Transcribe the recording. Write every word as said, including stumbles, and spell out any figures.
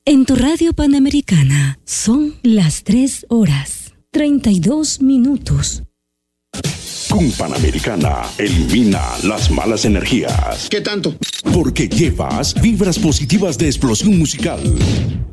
En tu radio Panamericana son las tres horas, treinta y dos minutos. Con Panamericana, elimina las malas energías. ¿Qué tanto? Porque llevas vibras positivas de explosión musical.